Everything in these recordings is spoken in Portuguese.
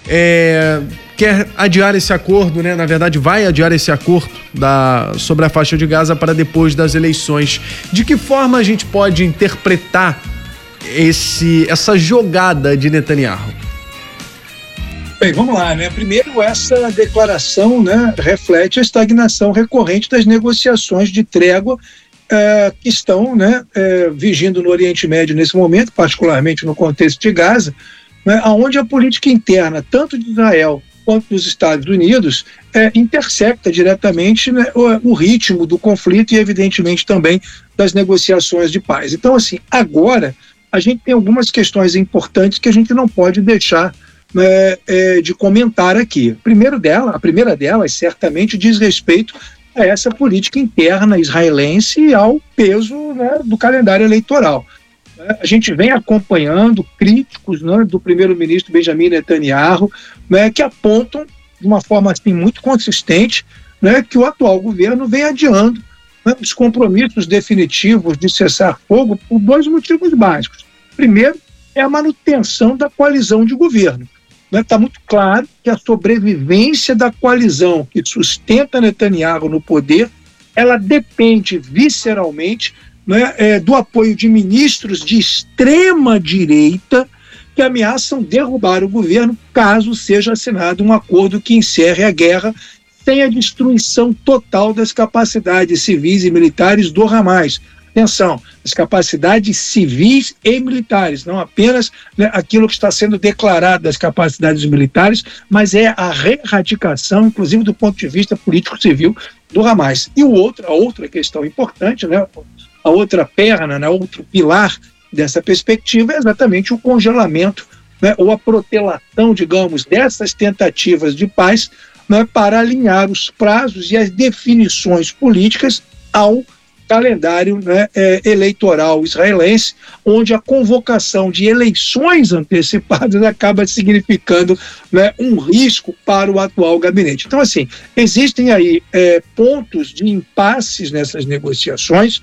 quer adiar esse acordo, né? Na verdade, vai adiar esse acordo sobre a faixa de Gaza para depois das eleições. De que forma a gente pode interpretar essa jogada de Netanyahu? Bem, vamos lá, né? Primeiro, essa declaração, né, reflete a estagnação recorrente das negociações de trégua que estão, né, vigindo no Oriente Médio nesse momento, particularmente no contexto de Gaza, né, onde a política interna, tanto de Israel quanto dos Estados Unidos, intersecta diretamente, né, o ritmo do conflito e, evidentemente, também das negociações de paz. Então, assim, agora a gente tem algumas questões importantes que a gente não pode deixar de comentar aqui. A primeira delas, certamente, diz respeito a essa política interna israelense e ao peso, né, do calendário eleitoral. A gente vem acompanhando críticos, né, do primeiro-ministro Benjamin Netanyahu, né, que apontam de uma forma assim, muito consistente, né, que o atual governo vem adiando, né, os compromissos definitivos de cessar fogo por dois motivos básicos. Primeiro, é a manutenção da coalizão de governo. Está muito claro que a sobrevivência da coalizão que sustenta Netanyahu no poder, ela depende visceralmente, né, do apoio de ministros de extrema direita que ameaçam derrubar o governo caso seja assinado um acordo que encerre a guerra sem a destruição total das capacidades civis e militares do Hamas. Atenção, as capacidades civis e militares, não apenas, né, aquilo que está sendo declarado das capacidades militares, mas é a reerradicação, inclusive do ponto de vista político-civil, do Hamas. E a outra questão importante, né, a outra perna, né, outro pilar dessa perspectiva é exatamente o congelamento, né, ou a protelação, digamos, dessas tentativas de paz, né, para alinhar os prazos e as definições políticas ao calendário, né, eleitoral israelense, onde a convocação de eleições antecipadas acaba significando, né, um risco para o atual gabinete. Então, assim, existem aí pontos de impasses nessas negociações,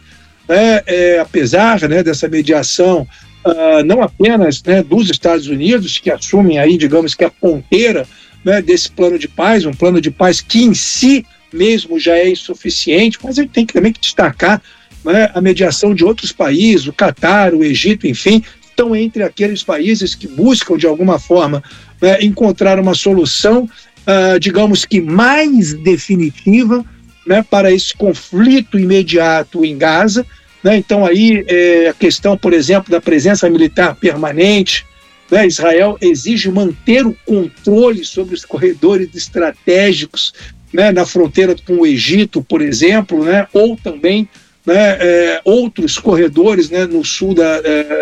apesar, né, dessa mediação, não apenas, né, dos Estados Unidos, que assumem aí, digamos que a ponteira, né, desse plano de paz, um plano de paz que em si mesmo já é insuficiente, mas a gente tem que também destacar, né, a mediação de outros países, o Catar, o Egito, enfim, estão entre aqueles países que buscam, de alguma forma, né, encontrar uma solução, digamos que mais definitiva, né, para esse conflito imediato em Gaza, né? Então aí a questão, por exemplo, da presença militar permanente, né? Israel exige manter o controle sobre os corredores estratégicos, né, na fronteira com o Egito, por exemplo, né, ou também, né, outros corredores, né, no sul da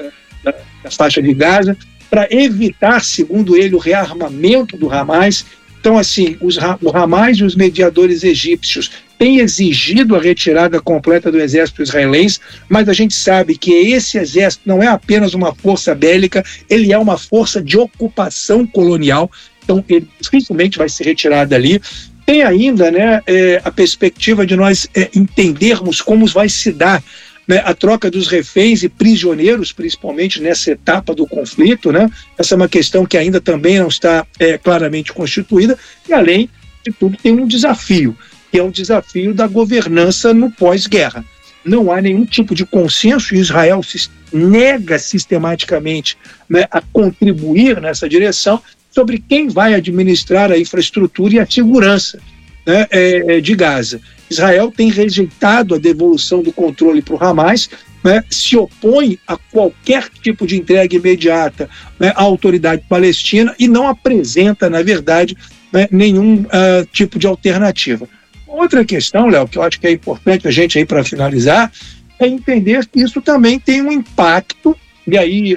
faixa de Gaza, para evitar, segundo ele, o rearmamento do Hamas. Então, assim, o Hamas e os mediadores egípcios têm exigido a retirada completa do exército israelense, mas a gente sabe que esse exército não é apenas uma força bélica, ele é uma força de ocupação colonial, então ele dificilmente vai ser retirado dali. Tem ainda, né, a perspectiva de nós entendermos como vai se dar, né, a troca dos reféns e prisioneiros, principalmente nessa etapa do conflito, né? Essa é uma questão que ainda também não está claramente constituída, e além de tudo tem um desafio, que é o desafio da governança no pós-guerra. Não há nenhum tipo de consenso, e Israel se nega sistematicamente, né, a contribuir nessa direção, sobre quem vai administrar a infraestrutura e a segurança, né, de Gaza. Israel tem rejeitado a devolução do controle para o Hamas, né, se opõe a qualquer tipo de entrega imediata, né, à autoridade palestina e não apresenta, na verdade, né, nenhum tipo de alternativa. Outra questão, Léo, que eu acho que é importante a gente aí para finalizar, é entender que isso também tem um impacto. E aí,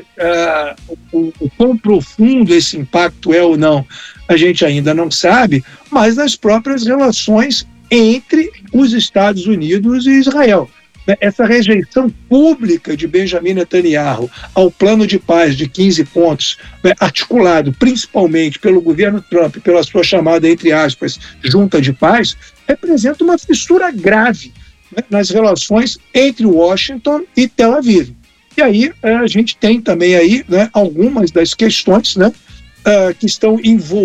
o quão profundo esse impacto é ou não, a gente ainda não sabe, mas nas próprias relações entre os Estados Unidos e Israel. Essa rejeição pública de Benjamin Netanyahu ao plano de paz de 15 pontos, né, articulado principalmente pelo governo Trump, pela sua chamada, entre aspas, junta de paz, representa uma fissura grave, né, nas relações entre Washington e Tel Aviv. E aí a gente tem também aí, né, algumas das questões, né, que estão envolvidas